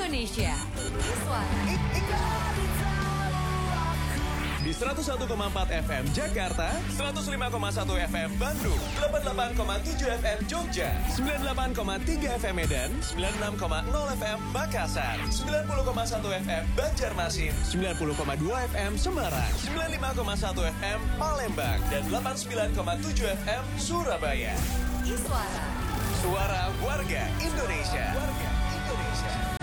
Indonesia. Suara Di 101,4 FM Jakarta, 105,1 FM Bandung, 88,7 FM Jogja, 98,3 FM Medan, 96,0 FM Makassar, 90,1 FM Banjarmasin, 90,2 FM Semarang, 95,1 FM Palembang, dan 89,7 FM Surabaya. Iswara. Suara warga Indonesia. Warga Indonesia.